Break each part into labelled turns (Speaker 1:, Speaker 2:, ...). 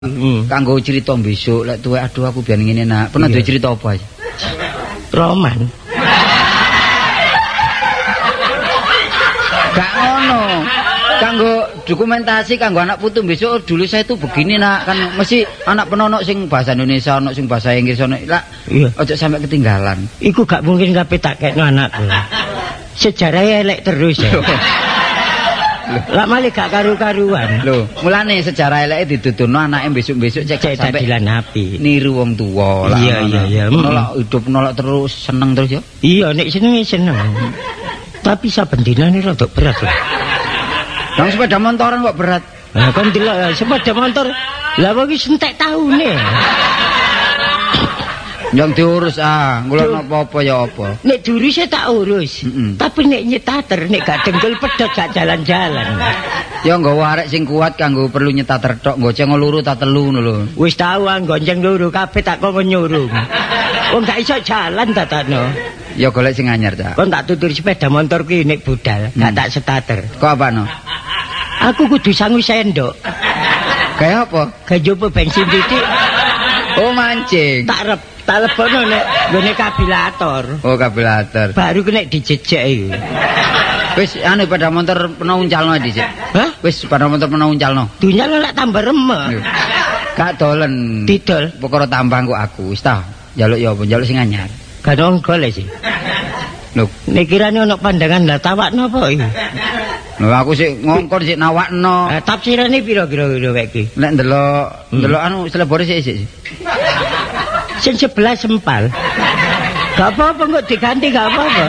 Speaker 1: kanggo cerita besok lek tuwek aduh aku biyen ngene nak. Pernah duwe cerita apa aja?
Speaker 2: Roman.
Speaker 1: Gak ngono. Kanggo dokumentasi kanggo anak putu besok dulu saya tuh begini nak kan mesti anak penonok sing bahasa Indonesia ono sing bahasa Inggris ono lah ojo sampai ketinggalan.
Speaker 2: Iku gak mungkin kabeh tak kekno anakku. Sejarahnya elek terus ya. Lah malah gak karu-karuan.
Speaker 1: Lho, mulane sejarah eleke dituturno anake besok-besok cek sampai
Speaker 2: dadilan api.
Speaker 1: Niru wong tuwa lah.
Speaker 2: Iya.
Speaker 1: Nolak hidup nolak terus seneng terus ya.
Speaker 2: Iya nek seneng. Tapi saben dinane rada berat lho.
Speaker 1: Nang sepeda motoran kok berat.
Speaker 2: Lah kan delok sepeda motor. Lah kok iki entek taune.
Speaker 1: Yang diurus ngulon apa-apa ya apa.
Speaker 2: Nek diurus tak urus. Tapi nek nyetater nek gak dengkul pedhot gak jalan-jalan.
Speaker 1: Ya nggawa arek sing kuat kanggo perlu nyetater tok, gonceng loro ta telu ngono lho.
Speaker 2: Wis tau gonceng loro kabeh tak kok nyuruh. Wong gak iso jalan tatano.
Speaker 1: Ya golek sing anyar ta.
Speaker 2: Kon tak tutur sepeda motor ki nek budal, gak tak starter.
Speaker 1: Kok apano?
Speaker 2: Aku kudu sangu sendok.
Speaker 1: Kayak apa?
Speaker 2: Kejopo bensin titik.
Speaker 1: Oh mancing.
Speaker 2: Tak lebono nek nggone kabilator.
Speaker 1: Oh kabilator.
Speaker 2: Baru kena dijejek iki.
Speaker 1: Wis pada motor pernah uncalno dhisik.
Speaker 2: Hah?
Speaker 1: Wis pada motor pernah uncalno.
Speaker 2: Dunyane lek tambah remek.
Speaker 1: Gak dolen.
Speaker 2: Didol.
Speaker 1: Perkara tambah kok aku wis ta. Njaluk ya apa? Njaluk sing anyar.
Speaker 2: Gak ono golek sih.
Speaker 1: Lho,
Speaker 2: nek kirane ono pandangan lah tawakno apa iki?
Speaker 1: Lho aku sik ngongkon sik nawakno.
Speaker 2: Tafsirane pira-pira wek iki?
Speaker 1: Nek ndelok anu selebore sik.
Speaker 2: Sing 11 sempal. Gak apa-apa kok diganti gak apa-apa.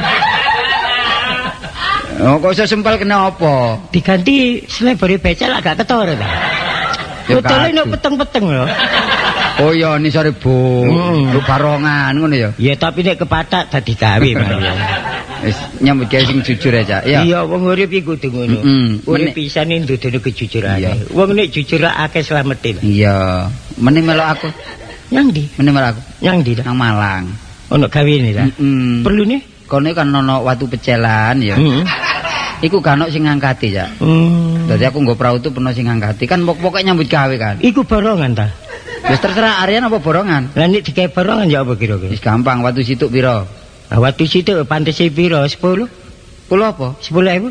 Speaker 1: Oh kok iso sempal kena apa?
Speaker 2: Diganti selebore becek lah gak ketara ta. Betule nek peteng-peteng lho.
Speaker 1: Oh iya nisare bu. Lu barongan ngono ya.
Speaker 2: Ya tapi nek kepatak dadi gawe Mas.
Speaker 1: Wis nyambut gawe sing jujur aja.
Speaker 2: Iya wong urip iku kudu ngono. Urip pisane ndudune kejujurane. Wong nek jujur akeh slamete.
Speaker 1: Iya. Meneh melok aku.
Speaker 2: Yang ndi?
Speaker 1: Meneh melok aku.
Speaker 2: Yang ndi ta?
Speaker 1: Nang Malang.
Speaker 2: Ono gawene ta? Perlu nih?
Speaker 1: Kone kan ono watu pecelan ya. Iku gak ono sing ngangkati ya. Dadi aku nggo prau tu peno sing ngangkati kan pokoknya nyambut gawe kan.
Speaker 2: Iku borongan ta?
Speaker 1: Wis terserah Aryan apa borongan.
Speaker 2: Lah nek digawe borongan ya apa kira-kira?
Speaker 1: Wis gampang watu situk pira?
Speaker 2: Watu situk pantese pira? 10.
Speaker 1: 10 apa?
Speaker 2: 10.000.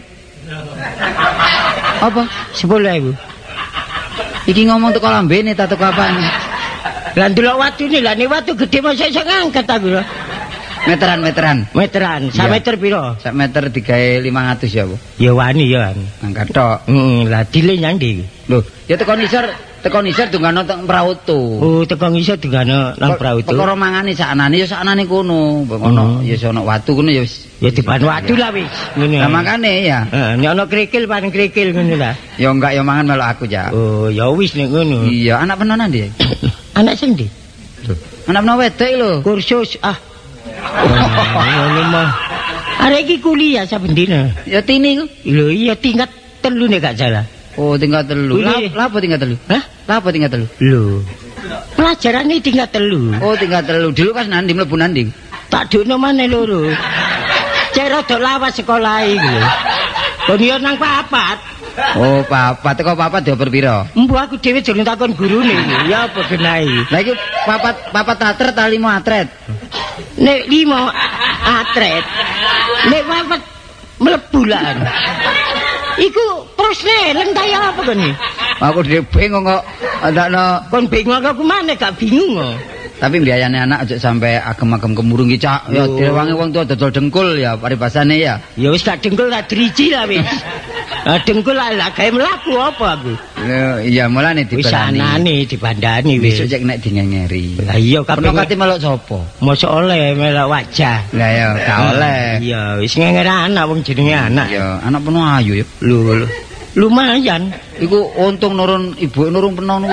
Speaker 1: Apa?
Speaker 2: 10.000.
Speaker 1: Iki ngomong teko lambene ta teko apane?
Speaker 2: Lah ndelok watune lah nek watu gedhe mosok iso ngangkat aku lho.
Speaker 1: Meteran.
Speaker 2: Sak meter pira?
Speaker 1: Sak meter digawe 500 ya, Bu.
Speaker 2: Ya wani ya.
Speaker 1: Angkat tok.
Speaker 2: Lah dile nyang ndi?
Speaker 1: Lho, ya teko nisor dungano teng Prauto.
Speaker 2: Oh, teko ngisor dungano nang Prauto.
Speaker 1: Perkara mangane saknane ya saknane kono. Ono ya ono watu kono ya wis.
Speaker 2: Ya dipan watu lah wis.
Speaker 1: Lah makane ya.
Speaker 2: Nek ono krikil paling krikil ngono lah.
Speaker 1: Ya enggak ya mangan melok aku ja.
Speaker 2: Oh, ya wis nek ngono.
Speaker 1: Iya, anak penonan ndi?
Speaker 2: Anak sing ndi?
Speaker 1: Anak peno wedok lho.
Speaker 2: Kursus ngono mah. Arek iki kuliah saben dina.
Speaker 1: Ya tini ku.
Speaker 2: Lho iya tingkat 3 nek gak salah.
Speaker 1: Oh, tingkat 3. Lah apa tingkat 3?
Speaker 2: Hah?
Speaker 1: Lah apa tingkat 3?
Speaker 2: Lho. Pelajarane tingkat 3.
Speaker 1: Oh, tingkat 3. Dulu pas nandi mlebu nandi.
Speaker 2: Tak dukno maneh loro. Cek rada lawas sekolah iki. Kon yo nang papat.
Speaker 1: Oh, papat teko papat dioper pira?
Speaker 2: Embu aku dhewe durung takon gurune iki. Ya apa genahi?
Speaker 1: Lah iki papat atret ta 5 atret?
Speaker 2: Nek 5 atret. Nek papat mlebu lan. Iku prosne lentah apa kon iki?
Speaker 1: Aku dhewe bingung kok ndakno
Speaker 2: kon bingung aku maneh gak bingung kok.
Speaker 1: Tapi mbiayane anak aja sampai agem-agem kemurung iki cak. Ya direwangi wong tuwa dodol dengkul ya paribasane ya.
Speaker 2: Ya wis gak dengkul tak driji lah wis. Dengkul lah gawe mlaku apa aku.
Speaker 1: Iya mulane dibandani.
Speaker 2: Wis anane dibandani wis.
Speaker 1: Besok cek nek dingengeri.
Speaker 2: Lah iya kabeh
Speaker 1: kate melok sapa?
Speaker 2: Mosok oleh melok wajah.
Speaker 1: Lah ya gak oleh.
Speaker 2: Iya wis ngenger anak wong jenenge anak.
Speaker 1: Iya, anak penuh ayu ya.
Speaker 2: Lho. Lumayan.
Speaker 1: Iku untung nurun ibu nurun penuh.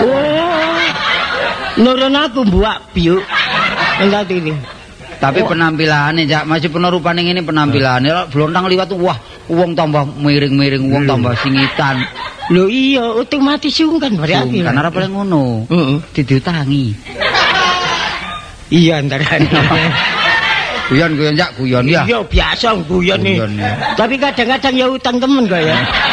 Speaker 2: Nurun aku mbuak biuk. Enggak ini.
Speaker 1: Tapi penampilannya jak masih penuh rupane ngene penampilannya. Blontang liwat wah, wong tambah miring-miring, wong tambah singitan.
Speaker 2: Lho iya, otomatis sungkan berarti.
Speaker 1: Kan ora paling ngono. Diutangi.
Speaker 2: Iya antarane.
Speaker 1: Guyon jak guyon ya.
Speaker 2: Iya biasa guyon nih. Tapi kadang-kadang ya utang temen kok ya.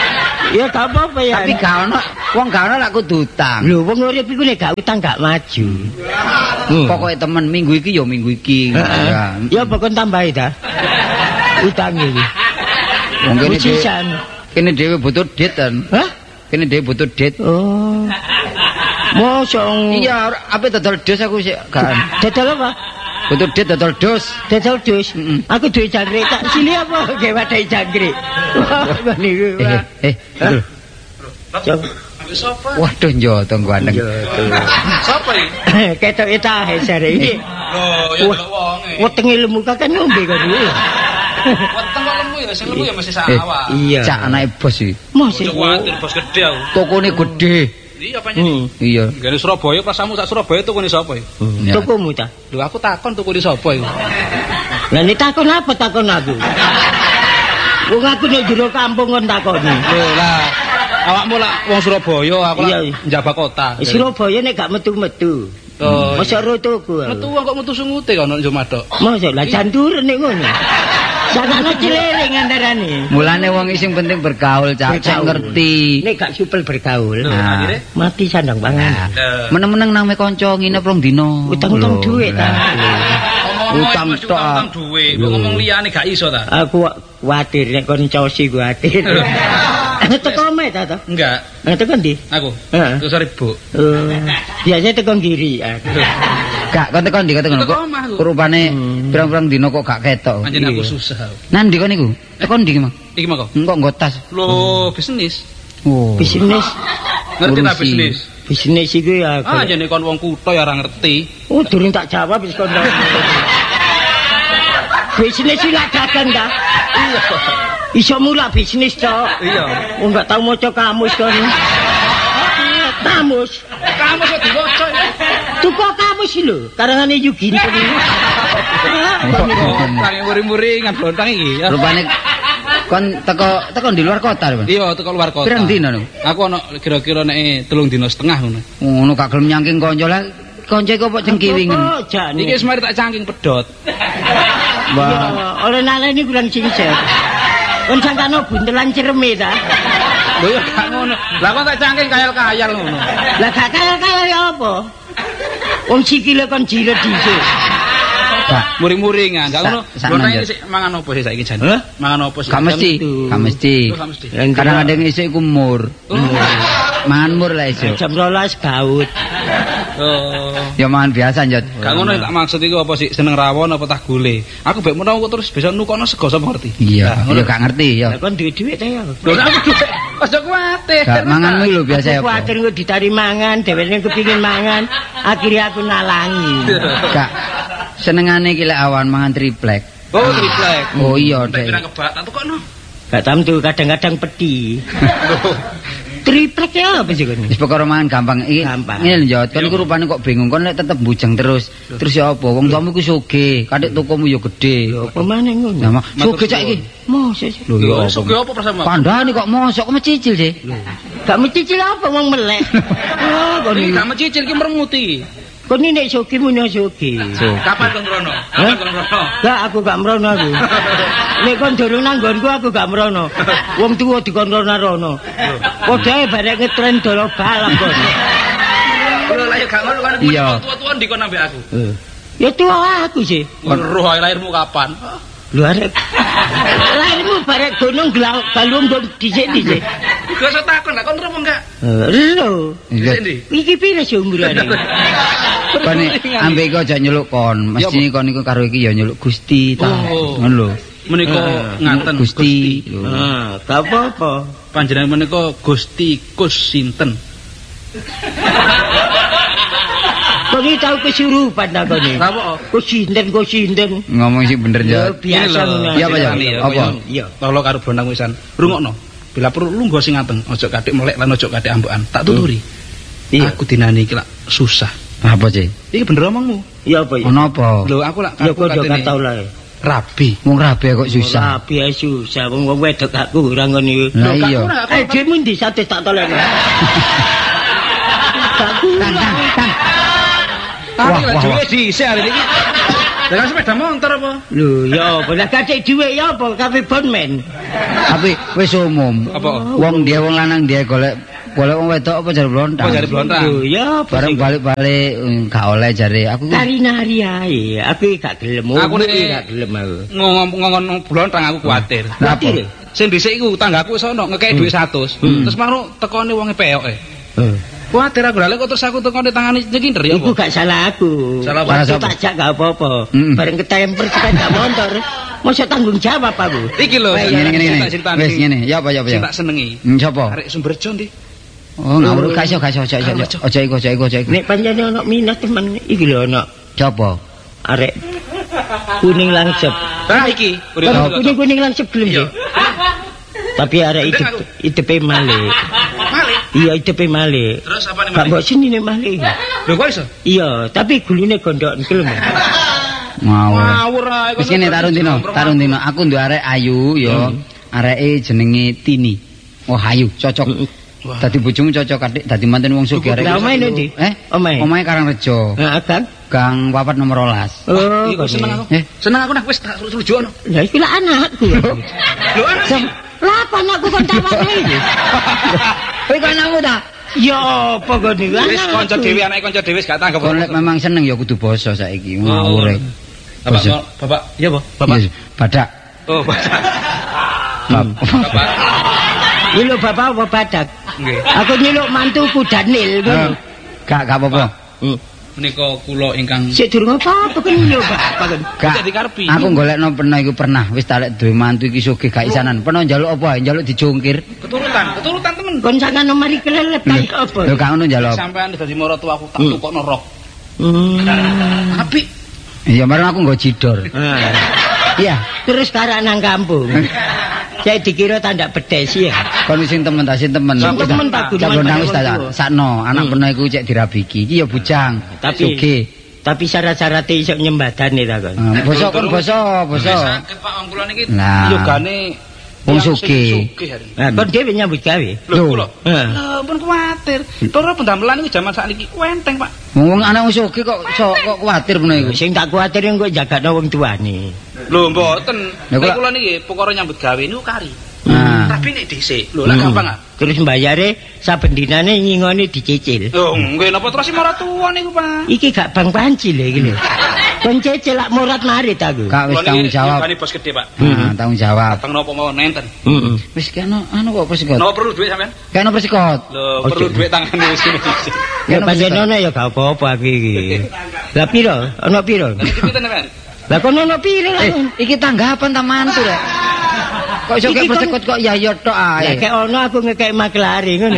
Speaker 2: Ya gak apa-apa ya.
Speaker 1: Tapi gak ono wong gak ono lak kudu utang.
Speaker 2: Lho wong urip iku nek gak utang gak maju.
Speaker 1: Pokoke temen minggu iki ya minggu iki.
Speaker 2: Ya pokok tambahi ta. Utang iki.
Speaker 1: Wong kene dhewe butuh dit kan.
Speaker 2: Hah?
Speaker 1: Kene dhewe butuh dit.
Speaker 2: Oh. Mosong.
Speaker 1: Iya, apa dodol dos aku sik gak.
Speaker 2: Dodol apa?
Speaker 1: Butuh dit dodol dos.
Speaker 2: Dodol dos. Aku duwe jangkrik tak sili apa gawe wadah jangkrik. Wah niku.
Speaker 1: Aduh.
Speaker 2: Coba.
Speaker 1: Waduh njotong gandeng.
Speaker 3: Sapa iki?
Speaker 2: Ketok etahe jare iki.
Speaker 3: Lho, ya delok wonge.
Speaker 2: Wetenge lemu kan ngombe kan iki.
Speaker 3: Weteng kok lemu ya, sing lemu ya mesti sawah.
Speaker 2: Iya.
Speaker 1: Cak anake bos iki.
Speaker 2: Mosok
Speaker 3: Kuwatir bos gede aku.
Speaker 1: Tokone gede.
Speaker 3: Iya apa nyene?
Speaker 1: Iya.
Speaker 3: Gane Surabaya prasamu sak Surabaya tukune sapa iki?
Speaker 2: Tokomu ta?
Speaker 3: Lho aku takon tukune sapa iki?
Speaker 2: Lah nek takon apa takon aku? Wong aku nek jero kampung kon takoni.
Speaker 3: Lho lah, awakmu lak wong Surabaya, aku lak
Speaker 2: Iya.
Speaker 3: njaba kota.
Speaker 2: Surabaya nek gak metu-metu.
Speaker 3: Oh.
Speaker 2: Mosok ro tuku.
Speaker 3: Metu wong kok metu sungute kono njo madok.
Speaker 2: Mosok lah jandur nek ngono. Jangan cileling antarane.
Speaker 1: Mulane wong sing penting bergaul, Cak. Cak ngerti.
Speaker 2: Nek gak supel bergaul.
Speaker 1: Nah.
Speaker 3: Akhire
Speaker 2: Mati sandang pangan.
Speaker 1: Meneng-meneng nang kanca nginep rong dino.
Speaker 2: Utang-utang duit ta.
Speaker 1: Utang tok.
Speaker 3: utang duwe, kok ngomong liyane gak iso ta?
Speaker 2: Aku kuwatir nek kon cosi kuwatir. Teko omae ta to?
Speaker 3: Enggak,
Speaker 2: Teko ndi?
Speaker 3: aku.
Speaker 2: Heeh.
Speaker 3: Terus Ribuk.
Speaker 2: Biasanya teko ngiri.
Speaker 1: Gak kon tekan ndi kok
Speaker 3: Teko omah aku.
Speaker 1: rupane pirang-pirang dino kok gak ketok.
Speaker 3: Anjen aku susah.
Speaker 1: Nandi kon niku? Tekan ndi ki, Mang?
Speaker 3: Iki mah kok.
Speaker 1: Engko nggo tas.
Speaker 3: Lho, bisnis.
Speaker 1: Oh.
Speaker 2: Bisnis.
Speaker 3: Ngerti ta
Speaker 1: Ngurusi.
Speaker 3: bisnis?
Speaker 2: Bisnis iku ya.
Speaker 3: Ah, jane kon wong kutha ya ora ngerti.
Speaker 2: Oh, durung tak jawab wis kon. Bisnis iki lak dagang ta? Iya. Iso mulak bisnis, Cok.
Speaker 3: Iya.
Speaker 2: Oh, enggak tahu maca kamus kon. Kamus.
Speaker 3: Kamu kok diwaca ya?
Speaker 2: Tuku kamus iki lho, karangane Yugin iki.
Speaker 3: Kang muring-muringan blontang iki ya.
Speaker 1: Rupane kon teko di luar kota lho.
Speaker 3: Iya, teko luar kota.
Speaker 1: Pirang dino lho?
Speaker 3: Aku ana kira-kira nek 3 dina setengah ngono.
Speaker 1: Ngono gak gelem nyangking kanca lah. Kanca iku apa cengkiwingen.
Speaker 2: Oh, jane.
Speaker 3: Iki wis mari tak cangking pedhot.
Speaker 1: Wah.
Speaker 2: Oleh naleni kurang cincet. Kon sangkano buntelan cereme ta?
Speaker 3: Lho ya gak ngono. Lah kok tak cangking kayal-kayal ngono.
Speaker 2: Lah gak kaya ya apa? Wong sikile kon jiret dhisik.
Speaker 1: Gak
Speaker 3: Muring-muringan, gak ngono.
Speaker 1: Sak
Speaker 3: Blontang
Speaker 1: nanjat.
Speaker 3: iki sik mangan opo sih saiki jan?
Speaker 2: Hah?
Speaker 3: Mangan opo sih?
Speaker 1: gak mesti, gak mesti.
Speaker 3: Lho, gak mesti.
Speaker 1: Kadang-kadang isuk iku mur.
Speaker 3: Oh.
Speaker 1: Mangan mur lah isuk.
Speaker 2: Jam 12 gaut.
Speaker 3: Oh.
Speaker 1: Ya mangan biasa njot.
Speaker 3: Gak ngono tak maksud iku apa sih seneng rawon apa tah gule. Aku mek menawa kok terus bisa nukono sego sapa ngerti.
Speaker 1: Iya,
Speaker 3: Nah, ngono.
Speaker 1: ya gak ngerti ya.
Speaker 2: Lah kon duwe-duwe ta ya.
Speaker 3: Lho aku duwe. Aja kuwatir.
Speaker 1: Gak mangan mulu biasa ya.
Speaker 2: Aku kuwatir engko ditari mangan, dheweke kepengin mangan, akhirnya aku nalangi.
Speaker 1: Gak senengane iki lek awan mangan triplek.
Speaker 3: Oh, triplek.
Speaker 1: Oh iya,
Speaker 3: Nek
Speaker 1: Dek.
Speaker 3: pirang kebak tak tukokno.
Speaker 2: Gak tamtu kadang-kadang peti. Triplek ya apa sih kon?
Speaker 1: Wis perkara mangan gampang. Iki
Speaker 2: Gampang.
Speaker 1: ngene njot, kon iku rupane kok bingung kon lek tetep bujeng terus. Terus ya apa? Wong tuamu iku sugih, kadek tokomu ya gedhe.
Speaker 2: Apa maneh ngono?
Speaker 1: Nah, sugih cak iki.
Speaker 2: Mosok sih.
Speaker 1: Lho ya
Speaker 3: Suge
Speaker 1: apa?
Speaker 3: apa prasama?
Speaker 1: Kandhane kok mosok kok mecicil sih.
Speaker 2: Gak mencicil apa wong melek. Oh, kon
Speaker 3: Iki
Speaker 2: iki.
Speaker 3: gak mencicil iki meremuti.
Speaker 2: Kon iki nek sogi munyo sogi.
Speaker 3: Kapan kon rono? Kapan kon rono?
Speaker 2: Gak aku gak mrono aku. Nek kon durung nang nggonku aku gak mrono. Wong tuwa dikon rono-rono. Podae barek ngetren dolo balap kon.
Speaker 3: Lho lah ya gak ngono kan
Speaker 1: Iya.
Speaker 3: tua-tua ndikon ambek aku.
Speaker 2: Ya tua aku sih.
Speaker 3: Roh ae lahirmu kapan?
Speaker 2: Lho arek. Lahirmu barek gunung galung dhisik-dhisik.
Speaker 3: Gak usah takon lah kon romo enggak?
Speaker 2: Lho.
Speaker 3: Dhisik ndi?
Speaker 2: Iki pire sih umurane?
Speaker 1: Kon ambek iku aja nyeluk kon. Mesti kon iku karo iki ya nyeluk Gusti ta.
Speaker 3: Oh.
Speaker 1: Ngono lho.
Speaker 3: Menika ngaten
Speaker 1: Gusti.
Speaker 2: Ah, gak apa-apa.
Speaker 3: Panjenengan menika Gusti Kus sinten?
Speaker 2: Kok iki tau kesurupan ta kene?
Speaker 3: Apa?
Speaker 2: Kok sinden.
Speaker 1: Ngomong sih bener
Speaker 2: Ya
Speaker 1: njot.
Speaker 2: biasa ngono.
Speaker 1: Iya, Pak, ya? Apa?
Speaker 2: Iya.
Speaker 3: Tolo karo bonang wisan. Rungokno. Bila perlu lungguh sing nganteng, aja kadek melek lan aja kadek ambekan. Tak tuturi.
Speaker 2: Iya.
Speaker 3: Aku dinani iki lak susah.
Speaker 1: Apa sih?
Speaker 3: Iki bener omongmu.
Speaker 2: Iya apa ya?
Speaker 1: Ono apa?
Speaker 3: Lho aku lak
Speaker 2: Ya kok
Speaker 3: katene
Speaker 2: gak tau lah.
Speaker 3: rabi.
Speaker 1: Wong rabi kok susah.
Speaker 2: Rabi ae susah wong wedok aku ora ngono iki.
Speaker 1: Lah iya.
Speaker 2: Dhewe ndi sate tak tolek.
Speaker 1: Tang tang tang.
Speaker 3: Tapi
Speaker 1: Wah,
Speaker 3: lek
Speaker 1: wah,
Speaker 3: duwe
Speaker 1: wah.
Speaker 3: dhisik arek iki. Dengan sepeda motor apa?
Speaker 2: Lho, ya apa? Lah gak dhuwit ya apa? Kafe bonmen.
Speaker 1: Tapi wis umum.
Speaker 3: Apa?
Speaker 1: Wong dia wong lanang dia golek wong wedok apa jare blontang.
Speaker 3: Apa jare blontang?
Speaker 2: Lho, ya apa?
Speaker 1: Bareng balik-balik gak oleh jare aku.
Speaker 2: Kari nari ae. Aku gak gelem.
Speaker 3: Aku nek
Speaker 2: gak gelem aku.
Speaker 3: Ngomong blontang aku kuwatir.
Speaker 2: Kuwatir.
Speaker 3: Sing dhisik iku tanggaku sono ngekeki dhuwit 100. Terus maro tekone wonge peyoke. Kuwatir aku lha kok terus aku tekone tangane nyekinder ya
Speaker 2: Iku
Speaker 3: apa?
Speaker 2: gak salah aku.
Speaker 3: Salah
Speaker 1: apa?
Speaker 2: Waktu pajak gak apa-apa. Bareng ketemper sepeda motor. Mosok tanggung jawab aku.
Speaker 3: Iki lho,
Speaker 1: Ngene. Wis ngene. Ya apa.
Speaker 3: Sing tak senengi.
Speaker 1: Sapa?
Speaker 3: Arek Sumberjo ndi?
Speaker 1: Oh, ngawur gak iso. Aja iku.
Speaker 2: Nek pancene ana minat temen iki lho ana
Speaker 1: Sapa?
Speaker 2: arek kuning langsep.
Speaker 3: Nah iki,
Speaker 2: Kuning langsep gelem sih. Tapi arek idepe malih.
Speaker 3: Malih.
Speaker 2: Iya idepe malih.
Speaker 3: Terus apa nih
Speaker 2: Gak mbok senine malih.
Speaker 3: Lho kok iso?
Speaker 2: Iya, tapi gulune gondok gelem.
Speaker 1: Ngawur.
Speaker 3: ae.
Speaker 1: Wis ngene tarun dino. Aku nduk arek ayu ya. Areke jenenge Tini. Oh ayu, cocok. Dadi bojomu cocok adik, dadi manten wong sugih arek.
Speaker 2: Lah omahe ndi?
Speaker 1: Omahe Karangrejo.
Speaker 2: Heeh, Kang.
Speaker 1: Gang papat nomor 12.
Speaker 2: Oh,
Speaker 3: Iku seneng aku.
Speaker 1: Eh?
Speaker 3: Seneng aku nak wis tak rujukno.
Speaker 2: Lah iki lah anakku.
Speaker 3: Lho anak.
Speaker 2: Lah apa anakku kon tawane iki?
Speaker 1: Kowe kok anakmu ta?
Speaker 2: Ya apa kok niku?
Speaker 3: Wis kanca dhewe anake kanca dhewe wis gak tanggap.
Speaker 1: Kon lek memang seneng ya kudu basa saiki. Ngawur.
Speaker 3: Bapak, iya apa? Bapak.
Speaker 1: Badak.
Speaker 3: Oh, bapak.
Speaker 1: Bapak.
Speaker 2: Iki lho bapak apa badak?
Speaker 3: Nggih.
Speaker 2: Aku nyeluk mantuku Daniel ngono.
Speaker 1: Gak apa-apa.
Speaker 3: Menika kula ingkang
Speaker 2: Sik durung apa-apa kan lho bapak kan.
Speaker 1: Gak
Speaker 3: dikarepi.
Speaker 1: Aku golekno peno iku pernah wis tak lek duwe mantu iki sugih gak isanan. Peno njaluk apa? Njaluk dijungkir.
Speaker 3: keturutan temen.
Speaker 2: Kon sangan mari kelelep ta apa?
Speaker 1: Lho gak ngono njaluk.
Speaker 3: Sampean dadi maratuaku tak tukokno rok. Apik.
Speaker 1: Iya, bareng aku nggo jidor. Iya,
Speaker 2: Terus karak nang kampung. Saya dikira tanda bedes ya.
Speaker 1: kon sing temen ta sing temen.
Speaker 2: Sing temen tak
Speaker 1: Cak gondang wis tak sakno, anak peno iku cek dirabiki. Iki ya bujang. Sugih.
Speaker 2: Tapi syarat-syaratnya iso nyembadane ta kon.
Speaker 1: Basa kon basa.
Speaker 3: Sakit Pak wong kula niki
Speaker 1: Lah.
Speaker 3: yogane
Speaker 1: Wong sugih.
Speaker 2: Nah, kon dhewe nyambut gawe.
Speaker 3: Lho kula.
Speaker 2: Heeh.
Speaker 3: Lho pun kuwatir. Para pendamelan iku jaman sakniki kuwenteng, Pak.
Speaker 1: Wong anak wong sugih kok kuwatir peno iku.
Speaker 2: Sing tak kuwatir engko jagakno wong tuane.
Speaker 3: Lho mboten.
Speaker 1: Lha
Speaker 3: Nek
Speaker 1: kula-
Speaker 3: kula niki perkara nyambut gawe niku kari.
Speaker 1: Nah.
Speaker 3: Tapi nek dhisik, lho lah gampang ah.
Speaker 2: Terus mbayare saben dinane nyingone dicicil.
Speaker 3: Lho nggih napa terus si maratuwa niku, Pak.
Speaker 2: Iki gak bang panci lho iki lho. Kon cicil lak murat marit aku.
Speaker 1: Gak wis
Speaker 3: Kula
Speaker 1: tanggung
Speaker 3: niki
Speaker 1: jawab.
Speaker 3: yogane bos gede, Pak.
Speaker 1: Nah, tanggung jawab.
Speaker 3: Dateng napa mawon nenten.
Speaker 2: Heeh.
Speaker 1: Wis kena anu kok persikot.
Speaker 3: Napa perlu duit sampean?
Speaker 1: Kena persikot.
Speaker 3: Lho perlu duit tangane wis ngene iki.
Speaker 2: Ya panjenengan ya gak apa-apa aku iki. Lah piro? Ana piro?
Speaker 3: Niki pinten, Pak?
Speaker 2: Lah kono ana piro lah.
Speaker 1: Iki tanggapan ta mantu rek. Kok iso kek persikot kok ya ya tok
Speaker 2: Lah
Speaker 1: ae.
Speaker 2: kek ono aku ngekek maklari ngono.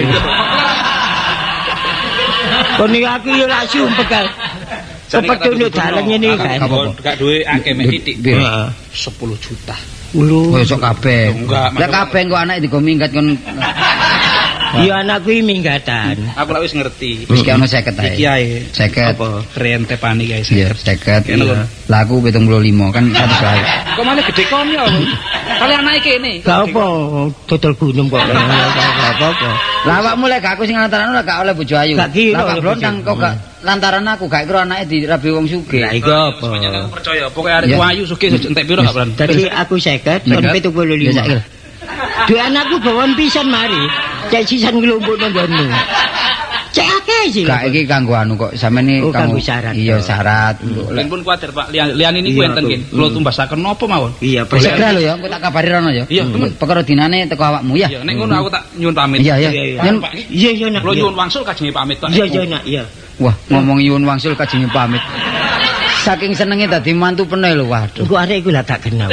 Speaker 2: Kon iki aku yo lak sumpek kal. Kepedhune dalan ngene iki kan.
Speaker 3: Gak duwe akeh mek titik.
Speaker 2: Heeh.
Speaker 3: 10 juta.
Speaker 1: Kok iso kabeh.
Speaker 3: Enggak,
Speaker 1: Lah kabeh kok anak digo minggat kon
Speaker 2: Ya anakku iki minggatan.
Speaker 3: Aku lak wis ngerti.
Speaker 1: wis kek ono 50 ae.
Speaker 3: Iki ae
Speaker 1: 50.
Speaker 3: apa rente pani guys.
Speaker 1: Iya, 50.
Speaker 3: Kene lho.
Speaker 1: Lah aku 75 kan 100 ae.
Speaker 3: Kok malah gede kon ya. Kali anake kene.
Speaker 2: Gak apa, dodol gunung kok. Gak apa-apa.
Speaker 1: Lah awakmu lek gak aku sing lantaran ora gak oleh bojo ayu.
Speaker 2: Gak kira
Speaker 1: Lah
Speaker 2: oleh
Speaker 1: blontang
Speaker 2: bojo.
Speaker 1: kok gak lantaran aku gak kira anake dirabi wong sugih.
Speaker 2: Lah iku apa?
Speaker 3: Aku percaya pokoke arek
Speaker 1: Iya.
Speaker 3: ayu sugih entek piro gak Bran.
Speaker 2: Dadi aku 50, kon 75.
Speaker 1: Ya saiki.
Speaker 2: Duwe anakku gawon pisan mari. Cek sisan ngelumpuk nang nggonmu. Cek akeh sih.
Speaker 1: Gak iki kanggo anu kok sampeyan iki
Speaker 2: Oh, kanggo syarat.
Speaker 1: Iya syarat.
Speaker 3: Len pun kuwatir Pak, liyane niku
Speaker 2: Iya,
Speaker 3: enten
Speaker 2: aku.
Speaker 3: nggih. Kula tumbasaken napa mawon.
Speaker 2: Iya,
Speaker 1: Segera lho ya, engko tak kabari rono ya.
Speaker 3: Iya, temen.
Speaker 1: Perkara dinane teko awakmu ya.
Speaker 3: Iya, nek ngono aku tak nyuwun pamit.
Speaker 1: Iya, iya.
Speaker 2: Iya,
Speaker 3: Pak, iki
Speaker 2: Iya, iya nak.
Speaker 3: kula nyuwun wangsul kajenge pamit Pak.
Speaker 2: Iya, iya nak, iya.
Speaker 1: Wah, ngomong nyuwun wangsul kajenge pamit. Saking senenge dadi mantu pene lho, waduh.
Speaker 2: Engko arek iku lah tak kenal.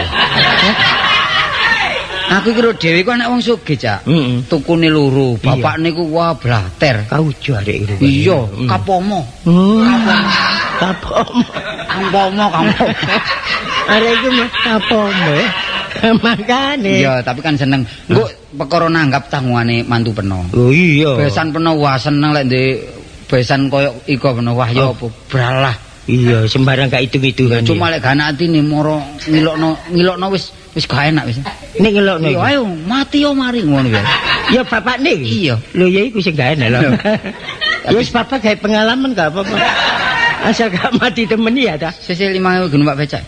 Speaker 1: Aku kira dhewe ku anak wong sugih, Cak.
Speaker 2: Heeh.
Speaker 1: Tukune loro, bapak niku wah blater.
Speaker 2: Kaujo arek iku.
Speaker 1: Iya, kapomo.
Speaker 2: Kapomo.
Speaker 1: Kampomo, kampomo.
Speaker 2: Arek iku mah kapomo. Makane.
Speaker 1: Iya, tapi kan seneng. Engko perkara nanggap tanggungane mantu peno.
Speaker 2: Oh iya.
Speaker 1: Besan peno wah seneng lek ndek besan koyo iko peno wah ya apa bralah.
Speaker 2: Iya, sembarang gak hitung-hitungan.
Speaker 1: Cuma lek gak anak atine moro ngilokno wis gak enak wis.
Speaker 2: nek ngelokno.
Speaker 1: Yo ayo mati yo mari ngono ya.
Speaker 2: Ya bapak nih.
Speaker 1: Iya.
Speaker 2: Lho ya iku sing gak enak lho. Ya wis bapak gawe pengalaman gak apa-apa. Asal gak mati temen ya ta.
Speaker 1: Sisi 5.000 gunung Pak Becak.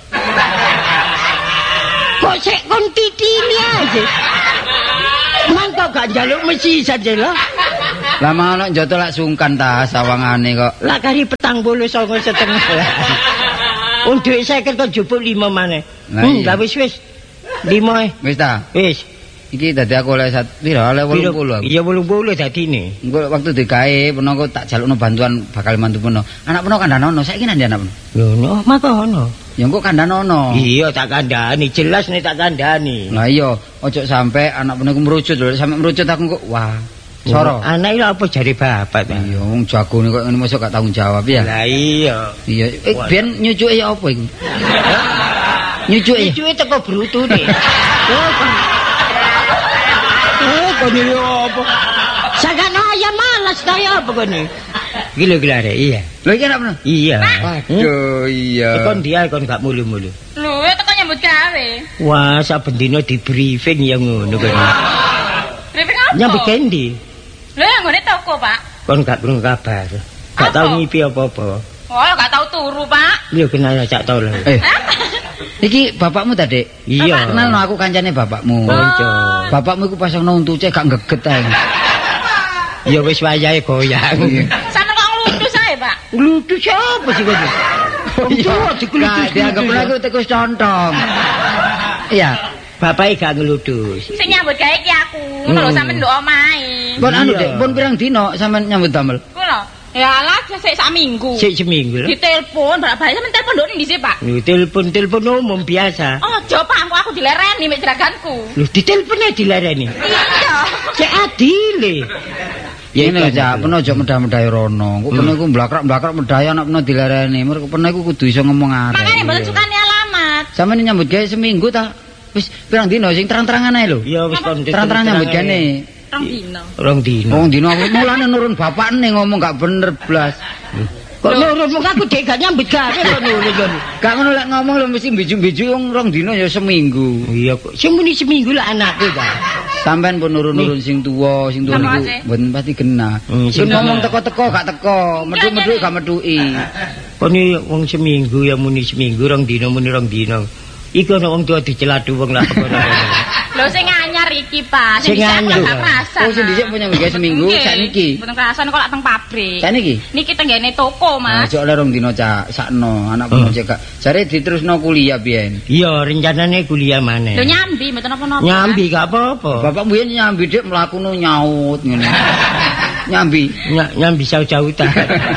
Speaker 2: Kok sik kon titili aja. Mangkok gak njaluk mesi saja lah.
Speaker 1: Lah mau nek njoto lak sungkan ta sawangane kok.
Speaker 2: Lah kari 49,5 lah. Wong dhuwit 50 kok jupuk 5 maneh. Lah wis. 5
Speaker 1: Wis ta?
Speaker 2: Wis.
Speaker 1: Iki dadi aku oleh pira oleh 80.
Speaker 2: Iya 80 dadine.
Speaker 1: Engko waktu digawe peno kok tak jalukno bantuan bakal mantu peno. Anak peno kandhanono, saiki nang ndi anak peno?
Speaker 2: Lho no, maka ono.
Speaker 1: Ya engko kandhanono.
Speaker 2: Iya tak kandhani, jelas nek tak kandhani.
Speaker 1: Lah iya, ojo sampe anak peno ku merucut lho, sampe merucut aku kok wah. Soro.
Speaker 2: Anak iki apa jare bapak ta?
Speaker 1: Iya, wong jagone kok ngene mosok gak tanggung jawab ya.
Speaker 2: Lah iya.
Speaker 1: Iya, biyen nyucuke ya apa iku? Nyucuke.
Speaker 2: Nyucuke teko brutune. Kone apa? Sakane ayam malas ta ya apa kone? Gila-gila rek, iya.
Speaker 1: Lho iki anak peno?
Speaker 2: Iya.
Speaker 1: Aduh, iya.
Speaker 2: Kon dia kon gak mulu-mulu.
Speaker 4: Lho, teko nyambut gawe.
Speaker 2: Wah, saben dina di briefing ya ngono kene.
Speaker 4: Briefing apa?
Speaker 2: Nyambut kendi.
Speaker 4: Lho, nggone toko, Pak.
Speaker 2: Kon gak perlu kabar. Gak tau ngipi apa-apa.
Speaker 4: Oh, gak tau turu, Pak.
Speaker 2: Iya kenal cak tau lah.
Speaker 1: Iki bapakmu ta, Dik?
Speaker 2: Iya.
Speaker 1: Kenalno aku kancane bapakmu.
Speaker 2: Konco.
Speaker 1: Bapakmu iku pasang untuce gak geget ae.
Speaker 2: Ya wis wayahe goyang.
Speaker 4: Sampe kok ngludus ae, Pak.
Speaker 2: Ngludus siapa sih kene? Tua dikeludus.
Speaker 1: Dianggap aku tikus contong. Iya.
Speaker 2: Bapake gak ngludus.
Speaker 4: Sing nyambut gawe ki aku. Ngono lho sampe nduk omahe.
Speaker 1: Pun anu, Dik, pun pirang dino sampean nyambut damel?
Speaker 4: Ku lho. Ya alah sik sak minggu.
Speaker 2: Sik seminggu lho.
Speaker 4: Ditelepon, balik sampe telepon nduk ndi sih, Pak?
Speaker 2: Lho telepon umum biasa.
Speaker 4: Ojo, Pak, aku dilereni mek jeraganku.
Speaker 2: Lho ditelepone dilareni.
Speaker 4: Iya.
Speaker 2: Cek adile.
Speaker 1: Ya ini aja, peno aja medah-medahi rono. Kok peno iku mblakrak-mblakrak medahi anak peno dilereni. Mergo peno iku kudu iso ngomong arek.
Speaker 4: Makane mboten sukane alamat.
Speaker 1: Sampeyan nyambut gawe seminggu ta? Wis pirang dino sing terang-terangan ae lho.
Speaker 2: Ya wis kon
Speaker 1: Terang-terangan nyambut gawe.
Speaker 4: Rong dino.
Speaker 1: Wong dino mulane nurun bapakne ngomong gak bener blas.
Speaker 2: Kok nurun mung aku dek gak nyambut gawe kok nurun ngono.
Speaker 1: Gak ngono lek ngomong lho mesti biju-biju wong rong dino ya seminggu.
Speaker 2: Iya kok sing muni seminggu lah anakku ta.
Speaker 1: Sampeyan pun nurun-nurun sing tuwa niku mboten pasti kena. Sing ngomong teko-teko gak teko, medhu-medhu gak medhuki.
Speaker 2: Kok ni wong seminggu ya muni seminggu rong dino muni rong dino. Iku ana wong tua diceladu wong lah kono.
Speaker 4: Lho sing anyar iki, Pak.
Speaker 2: Sing anyar.
Speaker 1: Oh sing dhisik punya gawe seminggu sakniki.
Speaker 4: Mboten kerasan kok lak teng pabrik.
Speaker 1: Sakniki?
Speaker 4: Niki tenggene toko, Mas.
Speaker 1: Aja oleh rong dino cak sakno anak pun cekak. Jare diterusno kuliah biyen.
Speaker 2: Iya, rencanane kuliah maneh.
Speaker 4: Lho nyambi mboten apa-apa.
Speaker 2: Nyambi gak apa-apa.
Speaker 1: Bapak mbiyen nyambi dik mlakuno nyaut ngene. Nyambi.
Speaker 2: Nyambi jauh-jauh ta.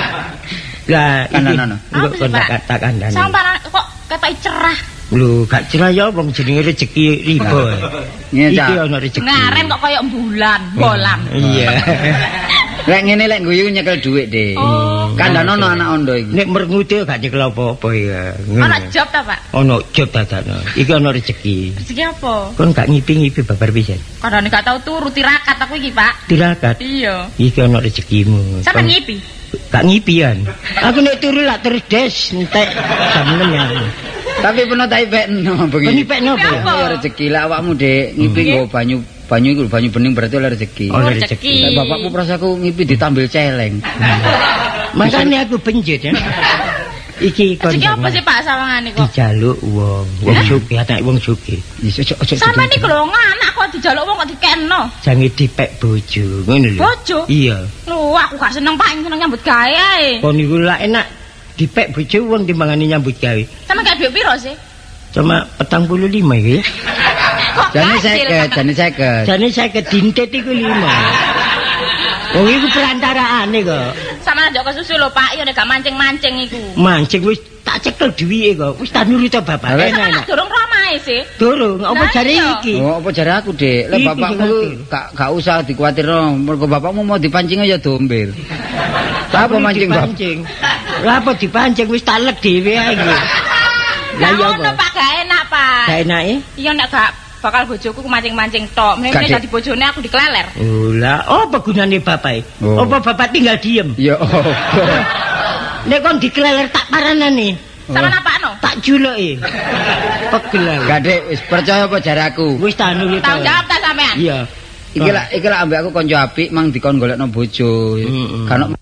Speaker 2: Lah,
Speaker 1: Kandhanono.
Speaker 2: Enggak kon tak kandhani.
Speaker 4: Sampai kok ketoki cerah.
Speaker 2: Lho, gak cerah ya wong jenenge rezeki riba.
Speaker 1: Iki
Speaker 2: ana rezeki.
Speaker 4: Ngaren kok koyo bulan, bolam.
Speaker 2: Iya.
Speaker 1: Lek ngene lek guyu nyekel dhuwit, Dik. Kandhanono anak ondo iki.
Speaker 2: Nek merngute gak nyekel apa-apa ya.
Speaker 4: Ana job ta, Pak?
Speaker 2: Ana job dadakno. Iki ana rezeki.
Speaker 4: Rezeki apa?
Speaker 2: Kon gak ngipi-ngipi babar pisan.
Speaker 4: Kadane gak tau turu tirakat aku iki, Pak.
Speaker 2: Tirakat.
Speaker 4: Iya.
Speaker 2: Iki ana rezekimu.
Speaker 4: Sampe ngipi.
Speaker 2: Gak ngipian. Aku nek turu lak terdes entek jam 6 ya.
Speaker 1: Tapi peno tak ipekno bengi.
Speaker 2: Nipekno apa ya?
Speaker 1: Ya rezeki lah awakmu, Dik. Ngipi nggo banyu iku banyu bening berarti oleh rezeki.
Speaker 2: Oleh rezeki.
Speaker 1: Lek bapakmu prasaku ngipi ditambil celeng.
Speaker 2: Makane aku benjut ya. Iki kon.
Speaker 4: Rezeki apa sih, Pak, sawangane kok?
Speaker 2: Dijaluk wong sugih, anak wong sugih.
Speaker 1: Ojo.
Speaker 4: Sampe niku lho anak kok dijaluk wong kok dikeno.
Speaker 2: Jange dipek bojo, ngono lho.
Speaker 4: Bojo?
Speaker 2: Iya.
Speaker 4: Lho, aku gak seneng Pak, seneng nyambut gawe ae.
Speaker 2: Kon niku lak enak dipek bojo wong timbangane nyambut gawe.
Speaker 4: Sampe gak duit piro sih?
Speaker 2: Cuma 45 iki.
Speaker 4: Kok
Speaker 1: Jane
Speaker 4: gasil,
Speaker 1: 50.
Speaker 2: Jane 50 dintet iku 5. Oh iku perantaraane kok.
Speaker 4: Sama njok susu lho, Pak, ya nek gak mancing-mancing iku.
Speaker 2: Mancing wis tak cekel duwike kok. Wis tak nurut to bapak.
Speaker 4: Enak. Durung romahe sih.
Speaker 2: Durung, apa jare iki?
Speaker 1: Oh, apa jare aku, Dik? Lek
Speaker 2: Iki
Speaker 1: bapakmu gak usah dikuwatirno, mergo bapakmu mau dipancing aja dombel. Apa mancing, Bap?
Speaker 2: Lah apa dipancing wis tak lek dhewe ae iki. Lah iya
Speaker 4: apa? Pak gak enak, Pak.
Speaker 2: Gak enake?
Speaker 4: Iya nek gak bakal bojoku mancing-mancing tok. Mrene dadi bojone aku dikleler.
Speaker 2: Oh lah, apa gunane bapak? Apa bapak tinggal diem?
Speaker 1: Ya apa?
Speaker 2: Nek kon dikleler tak paranane.
Speaker 4: Sama napakno?
Speaker 2: Tak juluki. Pegel.
Speaker 1: Gak, Dik, wis percaya apa jare aku?
Speaker 2: Wis tak nurut.
Speaker 4: Tanggung jawab ta sampean?
Speaker 2: Iya.
Speaker 1: Iki lah ambek aku kanca apik mang dikon golekno bojo. Kan